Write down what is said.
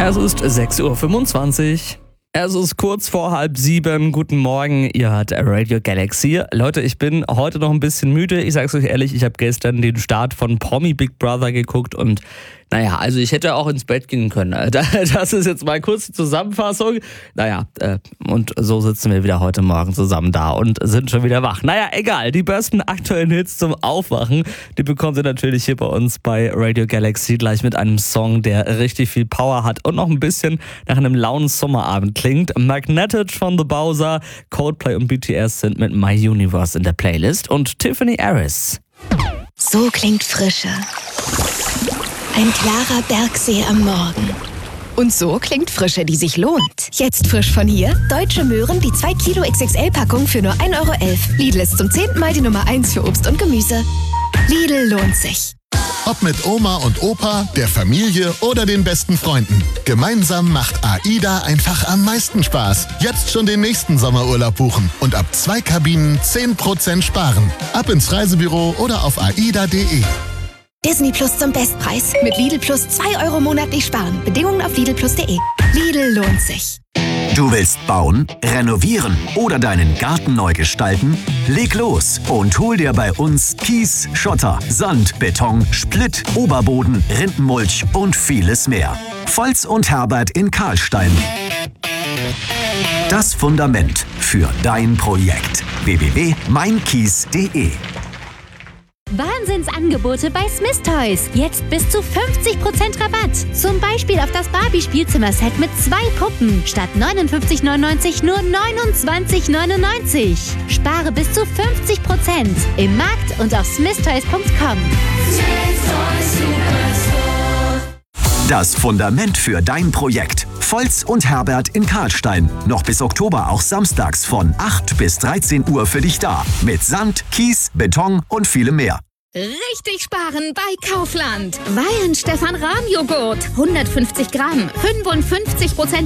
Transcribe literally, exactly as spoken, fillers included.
Es ist sechs Uhr fünfundzwanzig. Es ist kurz vor halb sieben. Guten Morgen, ihr hört Radio Galaxy. Leute, ich bin heute noch ein bisschen müde. Ich sag's euch ehrlich, ich habe gestern den Start von Promi Big Brother geguckt und naja, also ich hätte auch ins Bett gehen können. Das ist jetzt mal kurz die Zusammenfassung. Naja, und so sitzen wir wieder heute Morgen zusammen da und sind schon wieder wach. Naja, egal, die besten aktuellen Hits zum Aufwachen, die bekommt ihr natürlich hier bei uns bei Radio Galaxy gleich mit einem Song, der richtig viel Power hat und noch ein bisschen nach einem lauen Sommerabend klingt. Magnetic von The Bowser, Coldplay und B T S sind mit My Universe in der Playlist und Tiffany Harris. So klingt Frische. Ein klarer Bergsee am Morgen. Und so klingt Frische, die sich lohnt. Jetzt frisch von hier: Deutsche Möhren, die zwei Kilo X X L-Packung für nur ein Euro elf. Lidl ist zum zehnten Mal die Nummer eins für Obst und Gemüse. Lidl lohnt sich. Ob mit Oma und Opa, der Familie oder den besten Freunden. Gemeinsam macht AIDA einfach am meisten Spaß. Jetzt schon den nächsten Sommerurlaub buchen und ab zwei Kabinen zehn Prozent sparen. Ab ins Reisebüro oder auf aida punkt de. Disney Plus zum Bestpreis. Mit Lidl Plus zwei Euro monatlich sparen. Bedingungen auf lidl plus punkt de. Lidl lohnt sich. Du willst bauen, renovieren oder deinen Garten neu gestalten? Leg los und hol dir bei uns Kies, Schotter, Sand, Beton, Splitt, Oberboden, Rindenmulch und vieles mehr. Volz und Herbert in Karlstein. Das Fundament für dein Projekt. w w w punkt mein kies punkt de. Wahnsinnsangebote bei Smith Toys. Jetzt bis zu fünfzig Prozent Rabatt. Zum Beispiel auf das Barbie-Spielzimmer-Set mit zwei Puppen. Statt neunundfünfzig neunundneunzig nur neunundzwanzig neunundneunzig. Spare bis zu fünfzig Prozent im Markt und auf smith toys punkt com. Das Fundament für dein Projekt. Volz und Herbert in Karlstein. Noch bis Oktober auch samstags von acht bis dreizehn Uhr für dich da. Mit Sand, Kies, Beton und vielem mehr. Richtig sparen bei Kaufland. Weihenstephan Rahmjoghurt. hundertfünfzig Gramm. fünfundfünfzig Prozent